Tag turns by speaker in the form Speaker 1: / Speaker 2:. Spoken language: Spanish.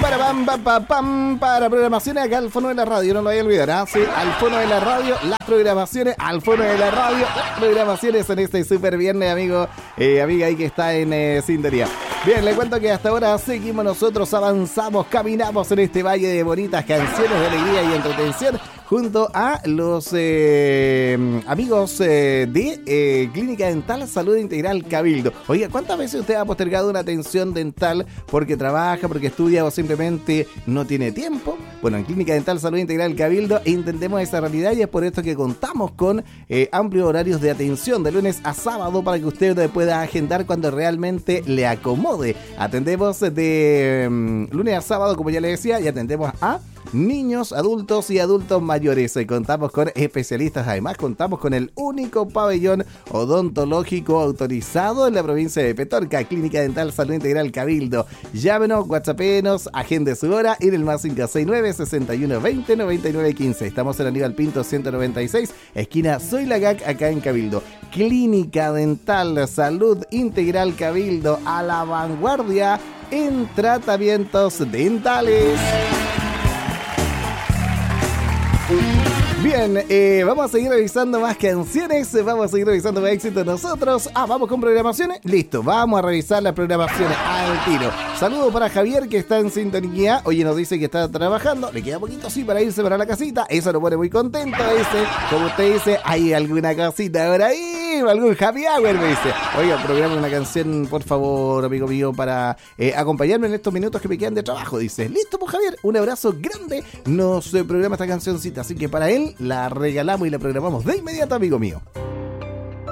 Speaker 1: para pam, pam, pam, pam, para programaciones acá al fono de la radio, no lo voy a olvidar, ¿ah? Sí, al fono de la radio, las programaciones, al fono de la radio, las programaciones en este super viernes, amigo, amiga ahí que está en sintonía. Bien, le cuento que hasta ahora seguimos nosotros, avanzamos, caminamos en este valle de bonitas canciones de alegría y entretención junto a los amigos de Clínica Dental Salud Integral Cabildo. Oiga, ¿cuántas veces usted ha postergado una atención dental porque trabaja, porque estudia o simplemente no tiene tiempo? Bueno, en Clínica Dental Salud Integral Cabildo entendemos esa realidad y es por esto que contamos con amplios horarios de atención de lunes a sábado para que usted pueda agendar cuando realmente le acomode. Atendemos de lunes a sábado, como ya le decía, y atendemos a niños, adultos y adultos mayores. Contamos con especialistas, además contamos con el único pabellón odontológico autorizado en la provincia de Petorca, Clínica Dental Salud Integral Cabildo. Llámenos, whatsappenos, agende su hora en el más 569-6120-9915. Estamos en Aníbal Pinto 196, esquina Soy Lagac, acá en Cabildo. Clínica Dental Salud Integral Cabildo, a la vanguardia en tratamientos dentales. Bien, vamos a seguir revisando más canciones, vamos a seguir revisando más éxitos nosotros. Vamos con programaciones. Listo, vamos a revisar las programaciones al tiro. Saludos para Javier que está en sintonía. Oye, nos dice que está trabajando. Le queda poquito, sí, para irse para la casita. Eso lo pone muy contento, dice. Como usted dice, hay alguna casita por ahí, algún happy hour, me dice. Oiga, programa una canción, por favor, amigo mío, para acompañarme en estos minutos que me quedan de trabajo, dice. Listo, pues Javier, un abrazo grande. Nos programa esta cancioncita, así que para él la regalamos y la programamos de inmediato, amigo mío.